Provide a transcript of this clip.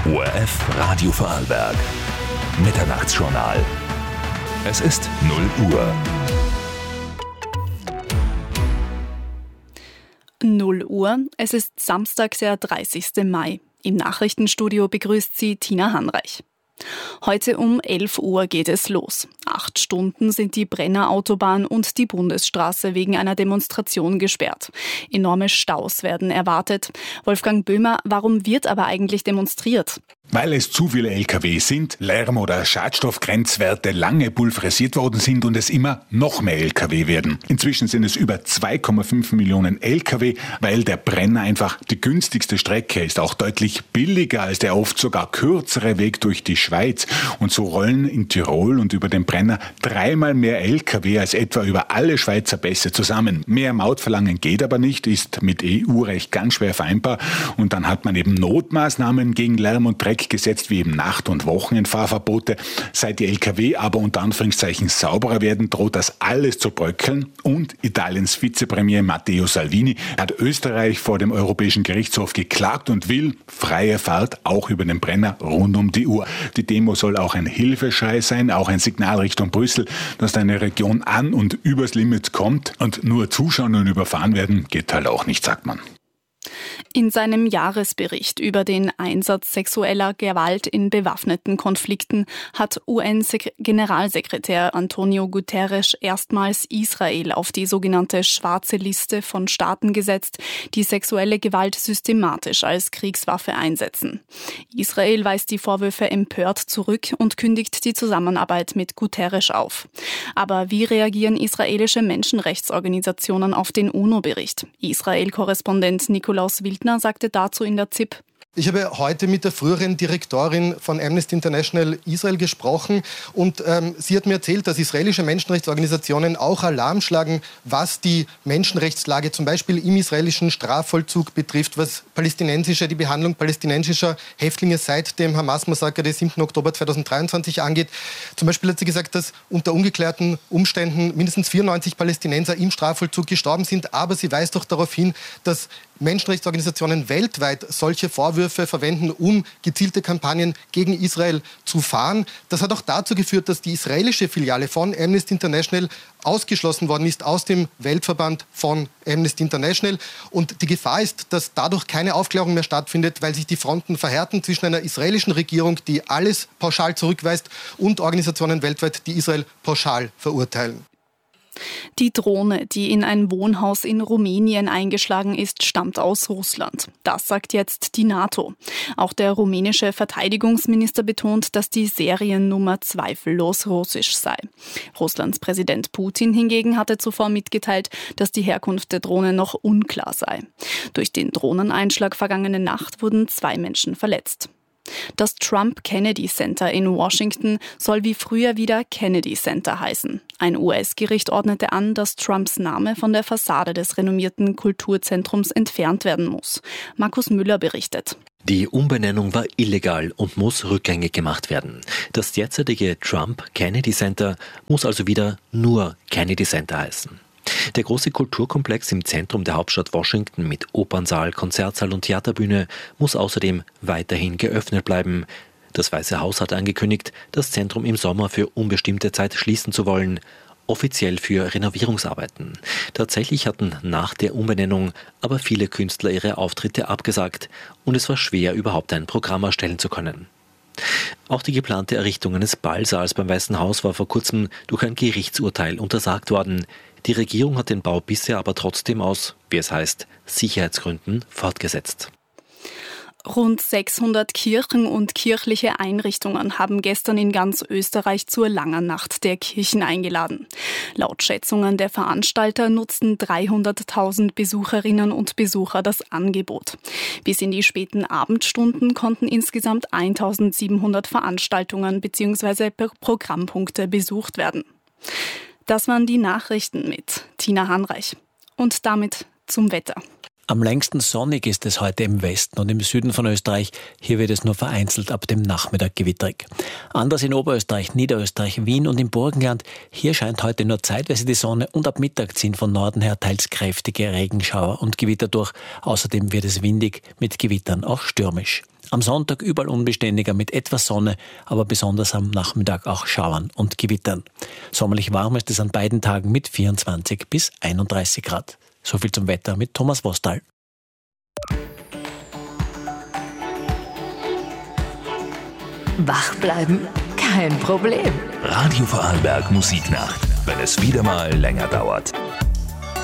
ORF Radio Vorarlberg. Mitternachtsjournal. Es ist 0 Uhr. 0 Uhr, es ist Samstag, der 30. Mai. Im Nachrichtenstudio begrüßt Sie Tina Hanreich. Heute um 11 Uhr geht es los. 8 Stunden sind die Brenner Autobahn und die Bundesstraße wegen einer Demonstration gesperrt. Enorme Staus werden erwartet. Wolfgang Böhmer, warum wird aber eigentlich demonstriert? Weil es zu viele Lkw sind, Lärm- oder Schadstoffgrenzwerte lange pulverisiert worden sind und es immer noch mehr Lkw werden. Inzwischen sind es über 2,5 Millionen Lkw, weil der Brenner einfach die günstigste Strecke ist, auch deutlich billiger als der oft sogar kürzere Weg durch die Schweiz. Und so rollen in Tirol und über den Brenner 3-mal mehr Lkw als etwa über alle Schweizer Pässe zusammen. Mehr Mautverlangen geht aber nicht, ist mit EU-Recht ganz schwer vereinbar. Und dann hat man eben Notmaßnahmen gegen Lärm und Dreck gesetzt, wie eben Nacht- und Wochenendfahrverbote. Seit die Lkw aber unter Anführungszeichen sauberer werden, droht das alles zu bröckeln. Und Italiens Vizepremier Matteo Salvini hat Österreich vor dem Europäischen Gerichtshof geklagt und will freie Fahrt auch über den Brenner rund um die Uhr. Die Demo soll auch ein Hilfeschrei sein, auch ein Signal Richtung Brüssel, dass eine Region an und übers Limit kommt. Und nur zuschauen und überfahren werden geht halt auch nicht, sagt man. In seinem Jahresbericht über den Einsatz sexueller Gewalt in bewaffneten Konflikten hat UN-Generalsekretär Antonio Guterres erstmals Israel auf die sogenannte schwarze Liste von Staaten gesetzt, die sexuelle Gewalt systematisch als Kriegswaffe einsetzen. Israel weist die Vorwürfe empört zurück und kündigt die Zusammenarbeit mit Guterres auf. Aber wie reagieren israelische Menschenrechtsorganisationen auf den UNO-Bericht? Israel-Korrespondent Nikolaus Wildner sagte dazu in der ZIP: Ich habe heute mit der früheren Direktorin von Amnesty International Israel gesprochen und sie hat mir erzählt, dass israelische Menschenrechtsorganisationen auch Alarm schlagen, was die Menschenrechtslage zum Beispiel im israelischen Strafvollzug betrifft, was die Behandlung palästinensischer Häftlinge seit dem Hamas-Massaker des 7. Oktober 2023 angeht. Zum Beispiel hat sie gesagt, dass unter ungeklärten Umständen mindestens 94 Palästinenser im Strafvollzug gestorben sind, aber sie weist doch darauf hin, dass Menschenrechtsorganisationen weltweit solche Vorwürfe verwenden, um gezielte Kampagnen gegen Israel zu fahren. Das hat auch dazu geführt, dass die israelische Filiale von Amnesty International ausgeschlossen worden ist aus dem Weltverband von Amnesty International. Und die Gefahr ist, dass dadurch keine Aufklärung mehr stattfindet, weil sich die Fronten verhärten zwischen einer israelischen Regierung, die alles pauschal zurückweist, und Organisationen weltweit, die Israel pauschal verurteilen. Die Drohne, die in ein Wohnhaus in Rumänien eingeschlagen ist, stammt aus Russland. Das sagt jetzt die NATO. Auch der rumänische Verteidigungsminister betont, dass die Seriennummer zweifellos russisch sei. Russlands Präsident Putin hingegen hatte zuvor mitgeteilt, dass die Herkunft der Drohne noch unklar sei. Durch den Drohneneinschlag vergangene Nacht wurden 2 Menschen verletzt. Das Trump-Kennedy Center in Washington soll wie früher wieder Kennedy Center heißen. Ein US-Gericht ordnete an, dass Trumps Name von der Fassade des renommierten Kulturzentrums entfernt werden muss. Markus Müller berichtet. Die Umbenennung war illegal und muss rückgängig gemacht werden. Das derzeitige Trump-Kennedy Center muss also wieder nur Kennedy Center heißen. Der große Kulturkomplex im Zentrum der Hauptstadt Washington mit Opernsaal, Konzertsaal und Theaterbühne muss außerdem weiterhin geöffnet bleiben. Das Weiße Haus hat angekündigt, das Zentrum im Sommer für unbestimmte Zeit schließen zu wollen, offiziell für Renovierungsarbeiten. Tatsächlich hatten nach der Umbenennung aber viele Künstler ihre Auftritte abgesagt und es war schwer, überhaupt ein Programm erstellen zu können. Auch die geplante Errichtung eines Ballsaals beim Weißen Haus war vor kurzem durch ein Gerichtsurteil untersagt worden. Die Regierung hat den Bau bisher aber trotzdem aus, wie es heißt, Sicherheitsgründen fortgesetzt. Rund 600 Kirchen und kirchliche Einrichtungen haben gestern in ganz Österreich zur Langen Nacht der Kirchen eingeladen. Laut Schätzungen der Veranstalter nutzten 300.000 Besucherinnen und Besucher das Angebot. Bis in die späten Abendstunden konnten insgesamt 1.700 Veranstaltungen bzw. Programmpunkte besucht werden. Das waren die Nachrichten mit Tina Hanreich. Und damit zum Wetter. Am längsten sonnig ist es heute im Westen und im Süden von Österreich. Hier wird es nur vereinzelt ab dem Nachmittag gewitterig. Anders in Oberösterreich, Niederösterreich, Wien und im Burgenland. Hier scheint heute nur zeitweise die Sonne und ab Mittag ziehen von Norden her teils kräftige Regenschauer und Gewitter durch. Außerdem wird es windig, mit Gewittern auch stürmisch. Am Sonntag überall unbeständiger mit etwas Sonne, aber besonders am Nachmittag auch Schauern und Gewittern. Sommerlich warm ist es an beiden Tagen mit 24 bis 31 Grad. So viel zum Wetter mit Thomas Wostal. Wach bleiben? Kein Problem. Radio Vorarlberg Musiknacht, wenn es wieder mal länger dauert.